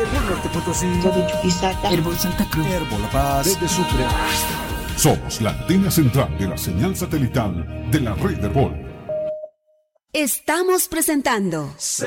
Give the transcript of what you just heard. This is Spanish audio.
Herbol Norte Potosí, de Chuquisaca, Herbol Santa Cruz, Herbol La Paz, desde Sucre. Somos la antena central de la señal satelital de la red Herbol. Estamos presentando